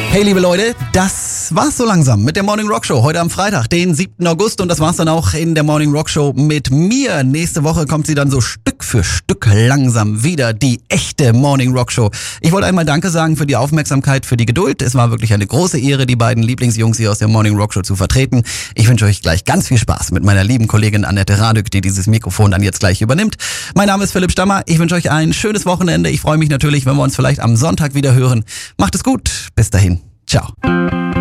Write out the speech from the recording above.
Hey liebe Leute, das war's so langsam mit der Morning Rock Show heute am Freitag, den 7. August, und das war's dann auch in der Morning Rock Show mit mir. Nächste Woche kommt sie dann so Stück für Stück langsam wieder, die echte Morning Rock Show. Ich wollte einmal Danke sagen für die Aufmerksamkeit, für die Geduld. Es war wirklich eine große Ehre, die beiden Lieblingsjungs hier aus der Morning Rock Show zu vertreten. Ich wünsche euch gleich ganz viel Spaß mit meiner lieben Kollegin Annette Radück, die dieses Mikrofon dann jetzt gleich übernimmt. Mein Name ist Philipp Stammer. Ich wünsche euch ein schönes Wochenende. Ich freue mich natürlich, wenn wir uns vielleicht am Sonntag wieder hören. Macht es gut. Bis dahin. Ciao.